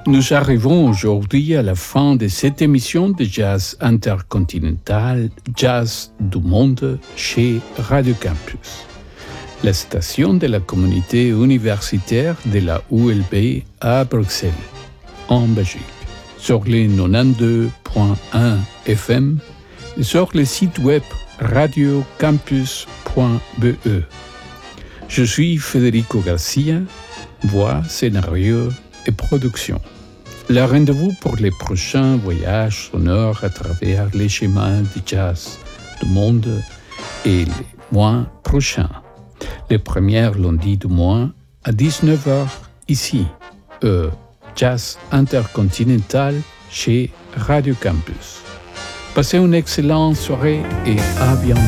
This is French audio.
Nous arrivons aujourd'hui à la fin de cette émission de Jazz Intercontinental, Jazz du Monde chez Radio Campus, la station de la communauté universitaire de la ULB à Bruxelles, en Belgique, sur les 92.1 FM et sur le site web radiocampus.be. Je suis Federico Garcia, voix, scénario et production. Le rendez-vous pour les prochains voyages sonores à travers les chemins du jazz du monde est le mois prochain, le premier lundi du mois à 19h ici, Jazz Intercontinental chez Radio Campus. Passez une excellente soirée et à bientôt.